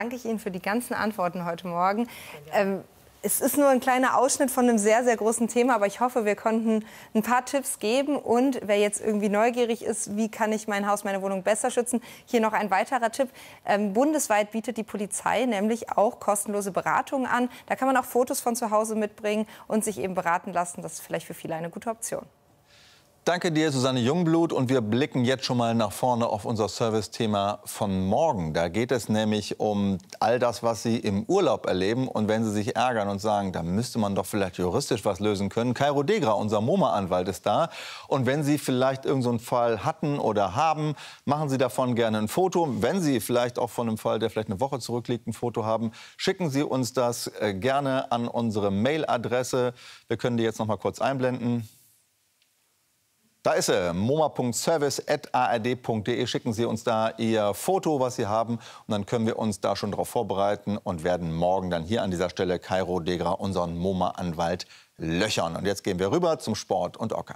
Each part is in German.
Danke ich Ihnen für die ganzen Antworten heute Morgen. Es ist nur ein kleiner Ausschnitt von einem sehr, sehr großen Thema, aber ich hoffe, wir konnten ein paar Tipps geben. Und wer jetzt irgendwie neugierig ist, wie kann ich mein Haus, meine Wohnung besser schützen, hier noch ein weiterer Tipp. Bundesweit bietet die Polizei nämlich auch kostenlose Beratungen an. Da kann man auch Fotos von zu Hause mitbringen und sich eben beraten lassen. Das ist vielleicht für viele eine gute Option. Danke dir, Susanne Jungblut. Und wir blicken jetzt schon mal nach vorne auf unser Service-Thema von morgen. Da geht es nämlich um all das, was Sie im Urlaub erleben. Und wenn Sie sich ärgern und sagen, da müsste man doch vielleicht juristisch was lösen können. Kairo Degra, unser MoMA-Anwalt, ist da. Und wenn Sie vielleicht irgendeinen Fall hatten oder haben, machen Sie davon gerne ein Foto. Wenn Sie vielleicht auch von einem Fall, der vielleicht eine Woche zurückliegt, ein Foto haben, schicken Sie uns das gerne an unsere Mailadresse. Wir können die jetzt noch mal kurz einblenden. Da ist sie, moma.service@ard.de. Schicken Sie uns da Ihr Foto, was Sie haben. Und dann können wir uns da schon darauf vorbereiten und werden morgen dann hier an dieser Stelle Kairo Degra, unseren MoMA-Anwalt, löchern. Und jetzt gehen wir rüber zum Sport und Ocker.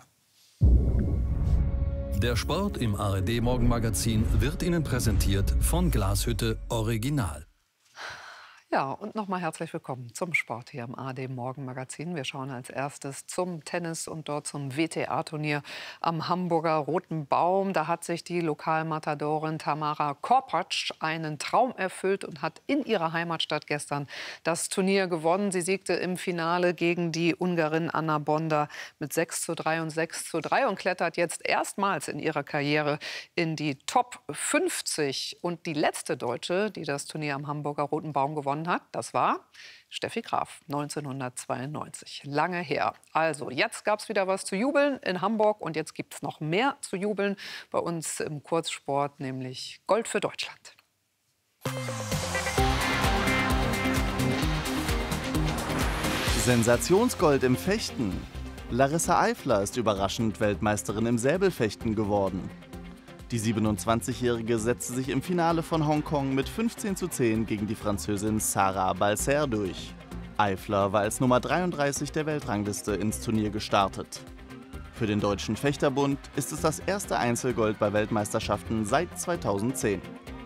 Der Sport im ARD-Morgenmagazin wird Ihnen präsentiert von Glashütte Original. Ja, und nochmal herzlich willkommen zum Sport hier im ARD-Morgenmagazin. Wir schauen als erstes zum Tennis und dort zum WTA-Turnier am Hamburger Roten Baum. Da hat sich die Lokalmatadorin Tamara Korpatsch einen Traum erfüllt und hat in ihrer Heimatstadt gestern das Turnier gewonnen. Sie siegte im Finale gegen die Ungarin Anna Bonda mit 6:3 und 6:3 und klettert jetzt erstmals in ihrer Karriere in die Top 50. Und die letzte Deutsche, die das Turnier am Hamburger Roten Baum gewonnen hat, das war Steffi Graf, 1992. Lange her. Also, jetzt gab es wieder was zu jubeln in Hamburg und jetzt gibt es noch mehr zu jubeln bei uns im Kurzsport, nämlich Gold für Deutschland. Sensationsgold im Fechten. Larissa Eifler ist überraschend Weltmeisterin im Säbelfechten geworden. Die 27-Jährige setzte sich im Finale von Hongkong mit 15:10 gegen die Französin Sarah Balser durch. Eifler war als Nummer 33 der Weltrangliste ins Turnier gestartet. Für den Deutschen Fechterbund ist es das erste Einzelgold bei Weltmeisterschaften seit 2010.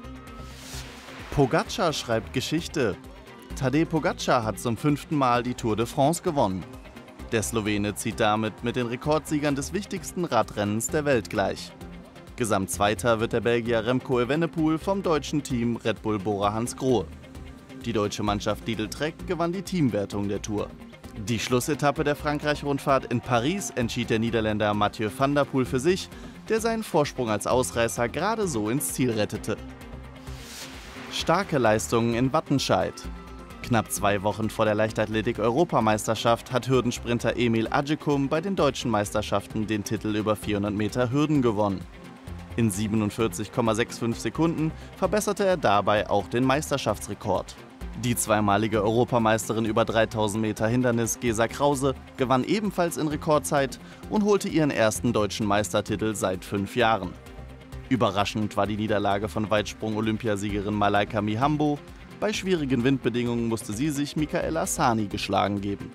Pogačar schreibt Geschichte. Tadej Pogačar hat zum 5. Mal die Tour de France gewonnen. Der Slowene zieht damit mit den Rekordsiegern des wichtigsten Radrennens der Welt gleich. Gesamtzweiter wird der Belgier Remco Evenepoel vom deutschen Team Red Bull Bora Hansgrohe. Die deutsche Mannschaft Lidl-Trek gewann die Teamwertung der Tour. Die Schlussetappe der Frankreich-Rundfahrt in Paris entschied der Niederländer Mathieu van der Poel für sich, der seinen Vorsprung als Ausreißer gerade so ins Ziel rettete. Starke Leistungen in Wattenscheid. Knapp 2 Wochen vor der Leichtathletik-Europameisterschaft hat Hürdensprinter Emil Adjekum bei den deutschen Meisterschaften den Titel über 400 Meter Hürden gewonnen. In 47,65 Sekunden verbesserte er dabei auch den Meisterschaftsrekord. Die zweimalige Europameisterin über 3000 Meter Hindernis Gesa Krause gewann ebenfalls in Rekordzeit und holte ihren ersten deutschen Meistertitel seit 5 Jahren. Überraschend war die Niederlage von Weitsprung-Olympiasiegerin Malaika Mihambo. Bei schwierigen Windbedingungen musste sie sich Michaela Sani geschlagen geben.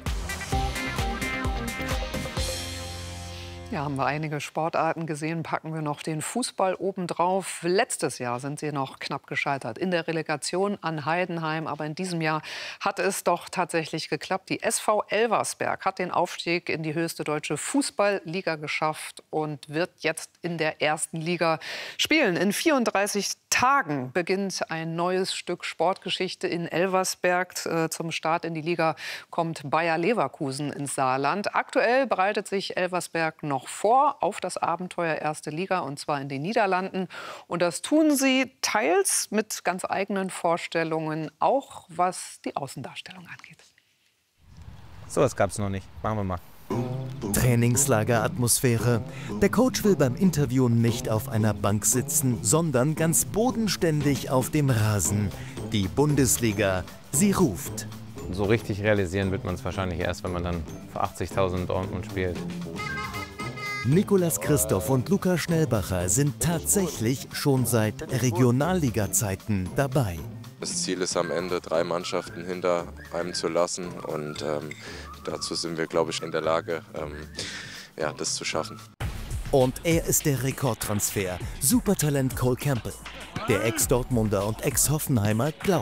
Ja, haben wir einige Sportarten gesehen, packen wir noch den Fußball obendrauf. Letztes Jahr sind sie noch knapp gescheitert in der Relegation an Heidenheim. Aber in diesem Jahr hat es doch tatsächlich geklappt. Die SV Elversberg hat den Aufstieg in die höchste deutsche Fußballliga geschafft und wird jetzt in der ersten Liga spielen. In 34 Tagen beginnt ein neues Stück Sportgeschichte in Elversberg. Zum Start in die Liga kommt Bayer Leverkusen ins Saarland. Aktuell bereitet sich Elversberg noch vor auf das Abenteuer erste Liga, und zwar in den Niederlanden. Und das tun sie teils mit ganz eigenen Vorstellungen, auch was die Außendarstellung angeht. So was gab's noch nicht. Machen wir mal. Trainingslageratmosphäre. Der Coach will beim Interview nicht auf einer Bank sitzen, sondern ganz bodenständig auf dem Rasen. Die Bundesliga, sie ruft. So richtig realisieren wird man es wahrscheinlich erst, wenn man dann für 80.000 Dortmund spielt. Nicolas Christoph und Luca Schnellbacher sind tatsächlich schon seit Regionalliga-Zeiten dabei. Das Ziel ist am Ende, 3 Mannschaften hinter einem zu lassen, und dazu sind wir, glaube ich, in der Lage, ja, das zu schaffen. Und er ist der Rekordtransfer. Supertalent Cole Campbell. Der Ex-Dortmunder und Ex-Hoffenheimer glaubt